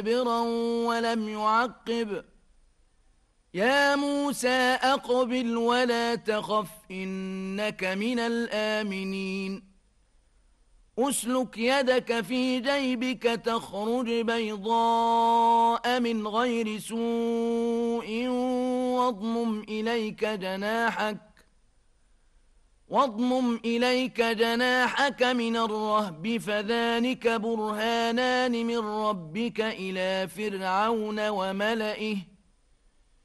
مستكبرا ولم يعقب يا موسى أقبل ولا تخف إنك من الآمنين أسلك يدك في جيبك تخرج بيضاء من غير سوء واضمم إليك جناحك من الرهب فذلك برهانان من ربك إلى فرعون وملئه